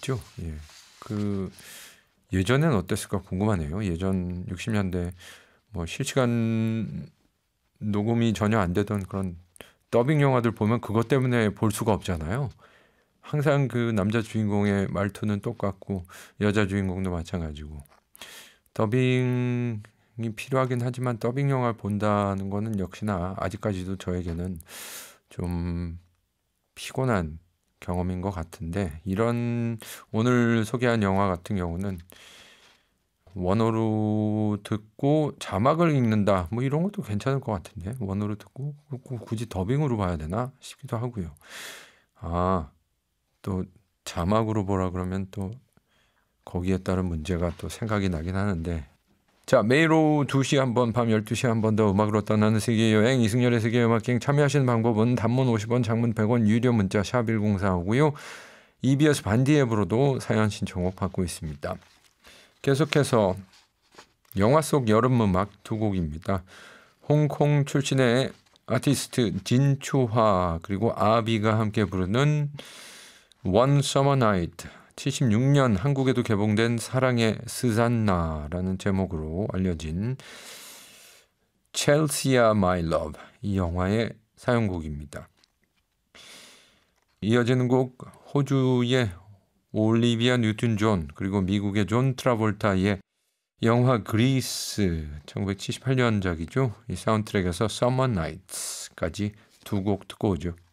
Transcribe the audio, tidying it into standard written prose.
있죠. 예. 예전엔 어땠을까 궁금하네요. 예전 60년대 뭐 실시간 녹음이 전혀 안 되던 그런 더빙 영화들 보면 그것 때문에 볼 수가 없잖아요. 항상 그 남자 주인공의 말투는 똑같고 여자 주인공도 마찬가지고 더빙이 필요하긴 하지만 더빙 영화를 본다는 거는 역시나 아직까지도 저에게는 좀 피곤한 경험인 것 같은데 이런 오늘 소개한 영화 같은 경우는 원어로 듣고 자막을 읽는다 뭐 이런 것도 괜찮을 것 같은데 원어로 듣고 굳이 더빙으로 봐야 되나 싶기도 하고요. 또 자막으로 보라 그러면 또 거기에 따른 문제가 또 생각이 나긴 하는데 자 매일 오후 2시 한 번 밤 12시 한 번 더 음악으로 떠나는 세계여행 이승열의 세계음악여행 참여하시는 방법은 단문 50원 장문 100원 유료 문자 샵 1045고요. EBS 반디 앱으로도 사연 신청곡 받고 있습니다. 계속해서 영화 속 여름 음악 두 곡입니다. 홍콩 출신의 아티스트 진추화 그리고 아비가 함께 부르는 One Summer Night 76년 한국에도 개봉된 사랑의 스잔나라는 제목으로 알려진 첼시아 마이 러브 이 영화의 사연곡입니다. 이어지는 곡 호주의 올리비아 뉴튼 존 그리고 미국의 존 트라볼타의 영화 그리스 1978년작이죠. 이 사운드트랙에서 Summer Nights까지 두 곡 듣고 오죠.